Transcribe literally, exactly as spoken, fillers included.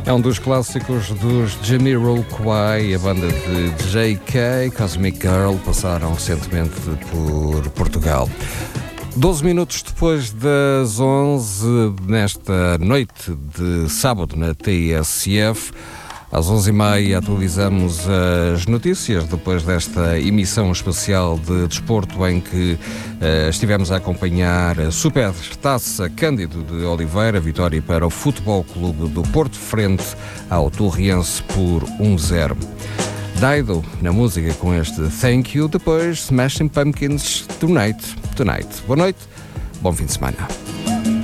É um dos clássicos dos Jamiroquai, a banda de J K, Cosmic Girl, passaram recentemente por Portugal. doze minutos depois das onze, nesta noite de sábado na T S F, às onze e meia atualizamos as notícias depois desta emissão especial de desporto em que uh, estivemos a acompanhar a Super Taça Cândido de Oliveira, vitória para o Futebol Clube do Porto frente ao Torriense por um zero. Dido na música com este Thank You, depois Smashing Pumpkins Tonight, Tonight. Boa noite, bom fim de semana.